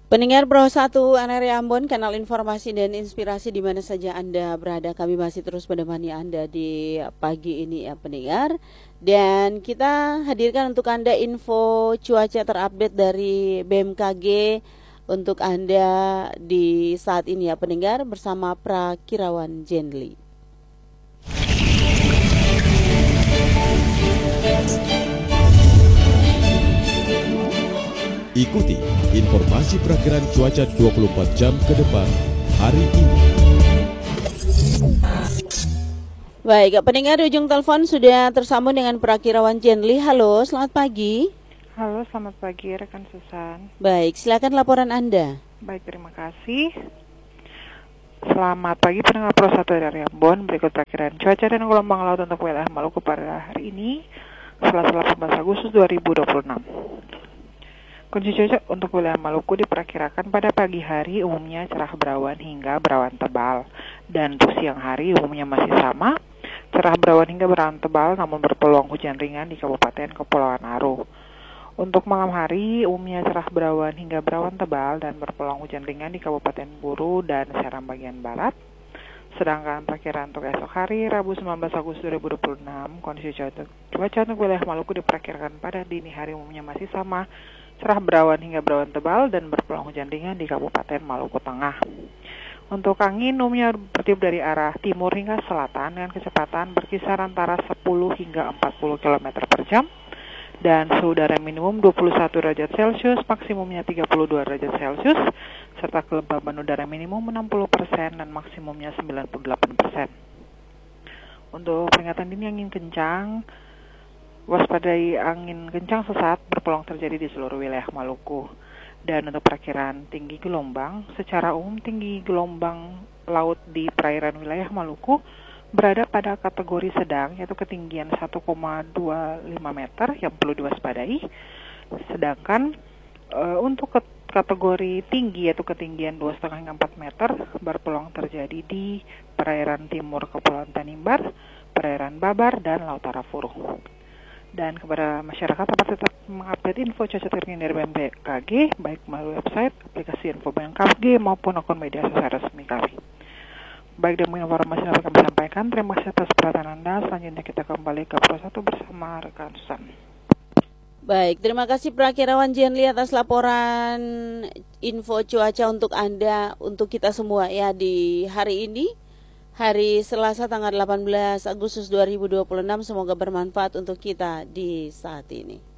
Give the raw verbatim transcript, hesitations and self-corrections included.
Pendengar Pro satu N R I Ambon, kanal informasi dan inspirasi di mana saja Anda berada. Kami masih terus menemani Anda di pagi ini ya pendengar. Dan kita hadirkan untuk Anda info cuaca terupdate dari B M K G untuk Anda di saat ini ya pendengar bersama Prakirawan Jenly. Ikuti informasi perakiraan cuaca dua puluh empat jam ke depan hari ini. Baik, pendengar di ujung telepon sudah tersambung dengan Prakirawan Jenly. Halo, selamat pagi. Halo, selamat pagi rekan Susan. Baik, silakan laporan Anda. Baik, terima kasih. Selamat pagi pendengar Pro satu dari Ambon. Berikut perakiraan cuaca dan gelombang laut untuk wilayah Maluku pada hari ini, Selasa delapan belas Agustus dua ribu dua puluh enam. Kondisi cuaca untuk wilayah Maluku diperkirakan pada pagi hari umumnya cerah berawan hingga berawan tebal, dan untuk siang hari umumnya masih sama, cerah berawan hingga berawan tebal namun berpeluang hujan ringan di Kabupaten Kepulauan Aru. Untuk malam hari umumnya cerah berawan hingga berawan tebal dan berpeluang hujan ringan di Kabupaten Buru dan Seram bagian barat. Sedangkan perkiraan untuk esok hari Rabu sembilan belas Agustus dua ribu dua puluh enam, kondisi cuaca, cuaca untuk wilayah Maluku diperkirakan pada dini hari umumnya masih sama, cerah berawan hingga berawan tebal dan berpeluang hujan ringan di Kabupaten Maluku Tengah. Untuk angin umumnya bertiup dari arah timur hingga selatan dengan kecepatan berkisar antara sepuluh hingga empat puluh kilometer per jam. Dan suhu udara minimum dua puluh satu derajat Celcius, maksimumnya tiga puluh dua derajat Celcius, serta kelembaban udara minimum enam puluh persen dan maksimumnya sembilan puluh delapan persen. Untuk peringatan dini angin kencang, waspadai angin kencang sesat berpeluang terjadi di seluruh wilayah Maluku. Dan untuk perkiraan tinggi gelombang, secara umum tinggi gelombang laut di perairan wilayah Maluku berada pada kategori sedang, yaitu ketinggian satu koma dua lima meter yang perlu diwaspadai. Sedangkan e, untuk kategori tinggi, yaitu ketinggian dua koma lima hingga empat meter, berpeluang terjadi di perairan timur Kepulauan Tanimbar, perairan Babar, dan Laut Arafuru. Dan kepada masyarakat dapat tetap mengupdate info cuaca terkini dari B M K G, baik melalui website, aplikasi info B M K G, maupun akun media sosial resmi kami. Baik, demi informasi yang kami sampaikan, terima kasih atas perhatian Anda. Selanjutnya kita kembali ke Pro satu bersama rekan Susan. Baik, terima kasih Prakirawan Jenly atas laporan info cuaca untuk Anda, untuk kita semua ya di hari ini. Hari Selasa tanggal delapan belas Agustus dua ribu dua puluh enam, semoga bermanfaat untuk kita di saat ini.